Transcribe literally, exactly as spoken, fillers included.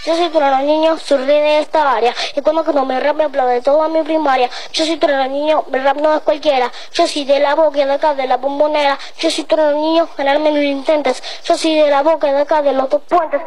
Yo soy trueno niño, surrí de esta área. Y cuando cuando me rap me aplaude toda mi primaria. Yo soy trueno niño, mi rap no es cualquiera. Yo soy de la boca de acá de la bombonera. Yo soy trueno niño, ganarme no lo intentes. Yo soy de la boca de acá de los dos puentes.